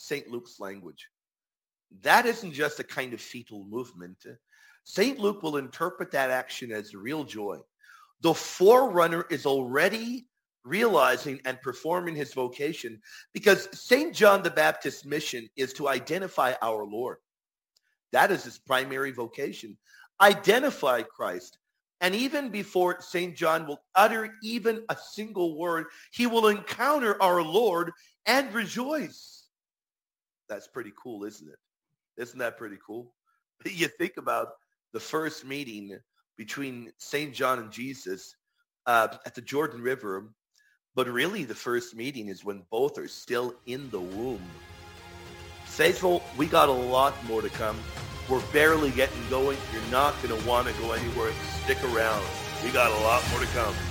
St. Luke's language. That isn't just a kind of fetal movement. St. Luke will interpret that action as real joy. The forerunner is already realizing and performing his vocation because St. John the Baptist's mission is to identify our Lord. That is his primary vocation. Identify Christ. And even before St. John will utter even a single word, he will encounter our Lord and rejoice. That's pretty cool, isn't it? Isn't that pretty cool? You think about the first meeting between St. John and Jesus at the Jordan River, but really the first meeting is when both are still in the womb. Faithful, we got a lot more to come. We're barely getting going. You're not going to want to go anywhere. Stick around. We got a lot more to come.